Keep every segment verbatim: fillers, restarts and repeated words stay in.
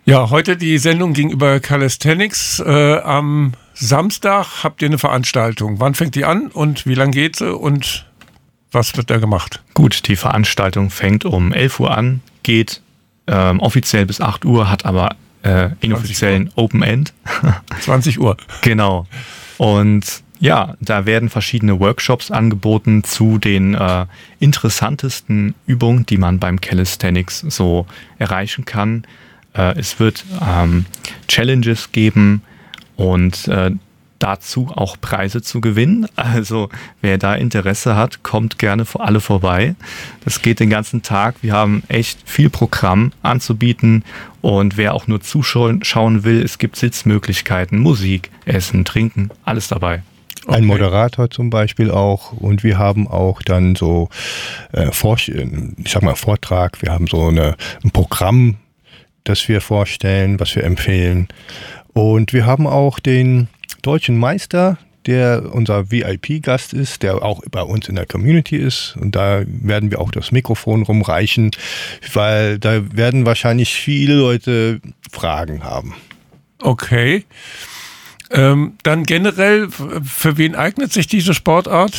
Ja, heute die Sendung gegenüber Calisthenics. Äh, am Samstag habt ihr eine Veranstaltung. Wann fängt die an und wie lange geht sie und was wird da gemacht? Gut, die Veranstaltung fängt um elf Uhr an, geht ähm, offiziell bis acht Uhr, hat aber äh, inoffiziellen Open End. zwanzig Uhr. Genau. Und ja, da werden verschiedene Workshops angeboten zu den äh, interessantesten Übungen, die man beim Calisthenics so erreichen kann. Äh, es wird ähm, Challenges geben und äh, dazu auch Preise zu gewinnen. Also wer da Interesse hat, kommt gerne vor alle vorbei. Das geht den ganzen Tag. Wir haben echt viel Programm anzubieten und wer auch nur zuschauen schauen will, es gibt Sitzmöglichkeiten, Musik, Essen, Trinken, alles dabei. Ein okay. Moderator zum Beispiel auch und wir haben auch dann so äh, Vor- ich sag mal Vortrag, wir haben so eine, ein Programm, das wir vorstellen, was wir empfehlen und wir haben auch den deutschen Meister, der unser V I P-Gast ist, der auch bei uns in der Community ist und da werden wir auch das Mikrofon rumreichen, weil da werden wahrscheinlich viele Leute Fragen haben. Okay. Ähm, dann generell, für wen eignet sich diese Sportart?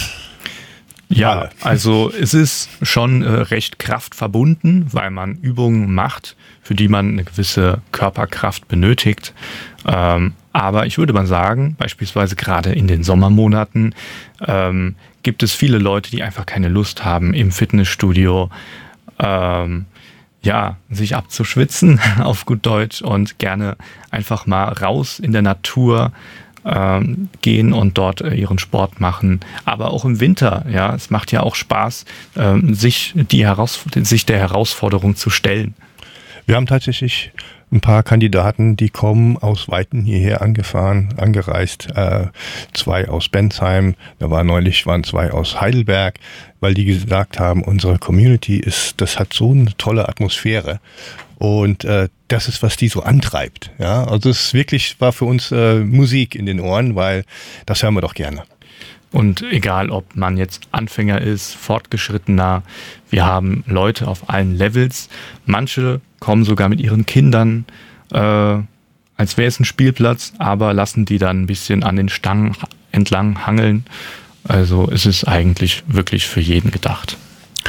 Ja, also es ist schon äh, recht kraftverbunden, weil man Übungen macht, für die man eine gewisse Körperkraft benötigt. Ähm, aber ich würde mal sagen, beispielsweise gerade in den Sommermonaten ähm, gibt es viele Leute, die einfach keine Lust haben, im Fitnessstudio ähm, ja, sich abzuschwitzen, auf gut Deutsch, und gerne einfach mal raus in der Natur ähm, gehen und dort äh, ihren Sport machen. Aber auch im Winter, ja, es macht ja auch Spaß, ähm, sich, die Heraus- sich der Herausforderung zu stellen. Wir haben tatsächlich ein paar Kandidaten, die kommen aus Weiten hierher angefahren, angereist. Äh, zwei aus Bensheim, da war neulich waren zwei aus Heidelberg, weil die gesagt haben, unsere Community ist, das hat so eine tolle Atmosphäre und äh, das ist, was die so antreibt. Ja, also es wirklich war für uns äh, Musik in den Ohren, weil das hören wir doch gerne. Und egal, ob man jetzt Anfänger ist, Fortgeschrittener, wir haben Leute auf allen Levels. Manche kommen sogar mit ihren Kindern, äh, als wäre es ein Spielplatz, aber lassen die dann ein bisschen an den Stangen entlang hangeln. Also es ist eigentlich wirklich für jeden gedacht.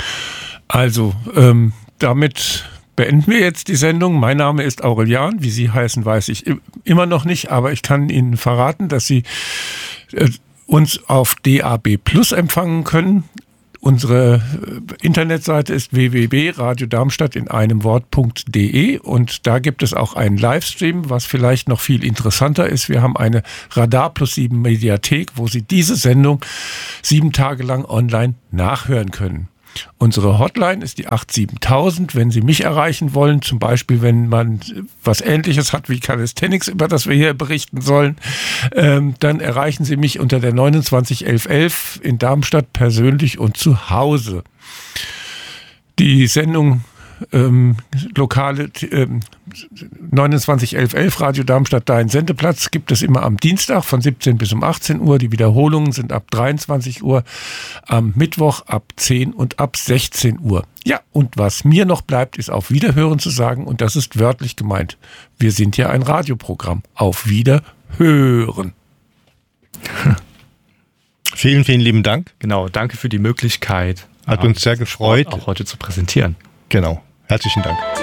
Also, ähm, damit beenden wir jetzt die Sendung. Mein Name ist Aurelian. Wie Sie heißen, weiß ich immer noch nicht, aber ich kann Ihnen verraten, dass Sie äh, uns auf D A B Plus empfangen können. Unsere Internetseite ist w w w punkt radio darmstadt in einem Wort punkt d e und da gibt es auch einen Livestream, was vielleicht noch viel interessanter ist. Wir haben eine Radar Plus sieben Mediathek, wo Sie diese Sendung sieben Tage lang online nachhören können. Unsere Hotline ist die acht siebentausend. Wenn Sie mich erreichen wollen, zum Beispiel, wenn man was Ähnliches hat wie Calisthenics, über das wir hier berichten sollen, ähm, dann erreichen Sie mich unter der neunundzwanzig elf elf in Darmstadt persönlich und zu Hause. Die Sendung ähm, lokale ähm, neunundzwanzig elf elf Radio Darmstadt, dein Sendeplatz, gibt es immer am Dienstag von siebzehn bis um achtzehn Uhr. Die Wiederholungen sind ab dreiundzwanzig Uhr, am Mittwoch ab zehn und ab sechzehn Uhr. Ja, und was mir noch bleibt, ist auf Wiederhören zu sagen, und das ist wörtlich gemeint. Wir sind ja ein Radioprogramm. Auf Wiederhören. Vielen, vielen lieben Dank. Genau, danke für die Möglichkeit. Hat uns sehr gefreut, auch heute zu präsentieren. Genau, herzlichen Dank.